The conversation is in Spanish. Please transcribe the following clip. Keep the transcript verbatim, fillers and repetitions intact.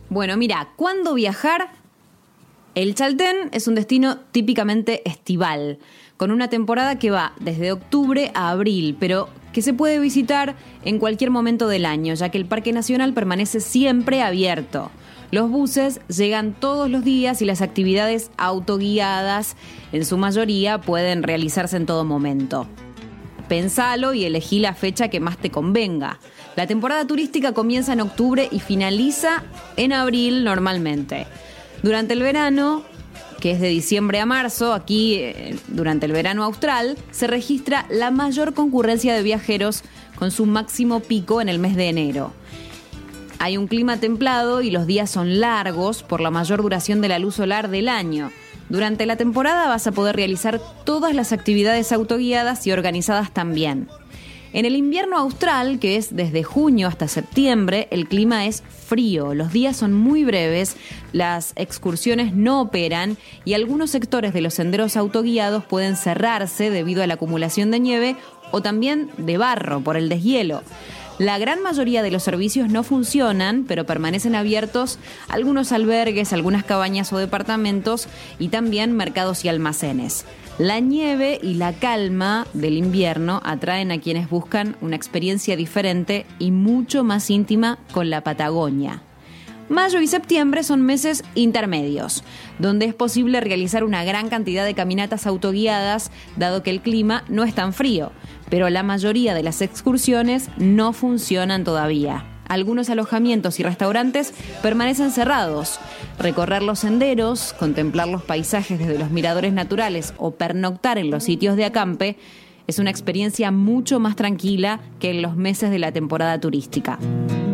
Bueno, mira, ¿cuándo viajar? El Chaltén es un destino típicamente estival, con una temporada que va desde octubre a abril, pero que se puede visitar en cualquier momento del año, ya que el Parque Nacional permanece siempre abierto. Los buses llegan todos los días y las actividades autoguiadas, en su mayoría, pueden realizarse en todo momento. Pensalo y elegí la fecha que más te convenga. La temporada turística comienza en octubre y finaliza en abril normalmente. Durante el verano, que es de diciembre a marzo, aquí eh, durante el verano austral, se registra la mayor concurrencia de viajeros con su máximo pico en el mes de enero. Hay un clima templado y los días son largos por la mayor duración de la luz solar del año. Durante la temporada vas a poder realizar todas las actividades autoguiadas y organizadas también. En el invierno austral, que es desde junio hasta septiembre, el clima es frío, los días son muy breves, las excursiones no operan y algunos sectores de los senderos autoguiados pueden cerrarse debido a la acumulación de nieve o también de barro por el deshielo. La gran mayoría de los servicios no funcionan, pero permanecen abiertos algunos albergues, algunas cabañas o departamentos y también mercados y almacenes. La nieve y la calma del invierno atraen a quienes buscan una experiencia diferente y mucho más íntima con la Patagonia. Mayo y septiembre son meses intermedios, donde es posible realizar una gran cantidad de caminatas autoguiadas, dado que el clima no es tan frío, pero la mayoría de las excursiones no funcionan todavía. Algunos alojamientos y restaurantes permanecen cerrados. Recorrer los senderos, contemplar los paisajes desde los miradores naturales o pernoctar en los sitios de acampe es una experiencia mucho más tranquila que en los meses de la temporada turística.